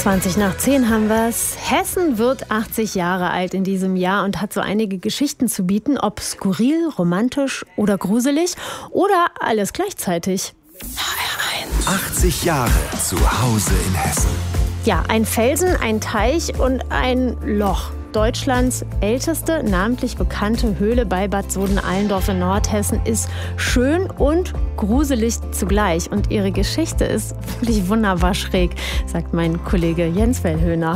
20 nach 10 haben wir's. Hessen wird 80 Jahre alt in diesem Jahr und hat so einige Geschichten zu bieten, ob skurril, romantisch oder gruselig oder alles gleichzeitig. HR1. 80 Jahre zu Hause in Hessen. Ja, ein Felsen, ein Teich und ein Loch. Deutschlands älteste, namentlich bekannte Höhle bei Bad Soden-Allendorf in Nordhessen ist schön und gruselig zugleich. Und ihre Geschichte ist wirklich wunderbar schräg, sagt mein Kollege Jens Wellhöhner.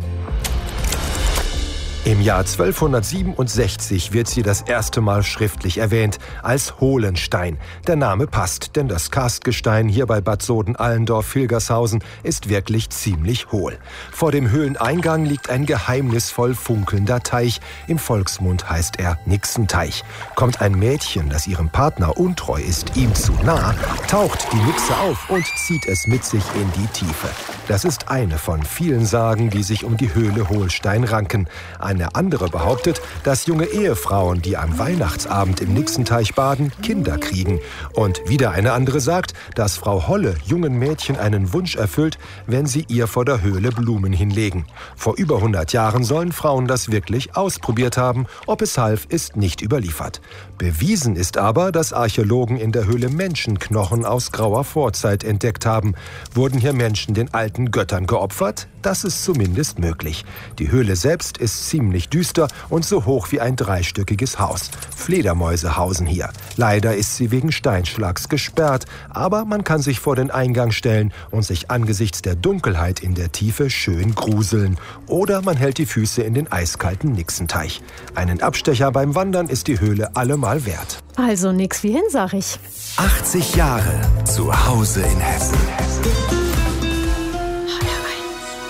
Im Jahr 1267 wird sie das erste Mal schriftlich erwähnt, als Hohlenstein. Der Name passt, denn das Karstgestein hier bei Bad Soden-Allendorf-Vilgershausen ist wirklich ziemlich hohl. Vor dem Höhleneingang liegt ein geheimnisvoll funkelnder Teich. Im Volksmund heißt er Nixenteich. Kommt ein Mädchen, das ihrem Partner untreu ist, ihm zu nah, taucht die Nixe auf und zieht es mit sich in die Tiefe. Das ist eine von vielen Sagen, die sich um die Höhle Hohlstein ranken. Eine andere behauptet, dass junge Ehefrauen, die am Weihnachtsabend im Nixenteich baden, Kinder kriegen. Und wieder eine andere sagt, dass Frau Holle jungen Mädchen einen Wunsch erfüllt, wenn sie ihr vor der Höhle Blumen hinlegen. Vor über 100 Jahren sollen Frauen das wirklich ausprobiert haben. Ob es half, ist nicht überliefert. Bewiesen ist aber, dass Archäologen in der Höhle Menschenknochen aus grauer Vorzeit entdeckt haben. Wurden hier Menschen den alten Göttern geopfert? Das ist zumindest möglich. Die Höhle selbst ist ziemlich düster und so hoch wie ein dreistöckiges Haus. Fledermäuse hausen hier. Leider ist sie wegen Steinschlags gesperrt, aber man kann sich vor den Eingang stellen und sich angesichts der Dunkelheit in der Tiefe schön gruseln. Oder man hält die Füße in den eiskalten Nixenteich. Einen Abstecher beim Wandern ist die Höhle allemal wert. Also nix wie hin, sag ich. 80 Jahre zu Hause in Hessen.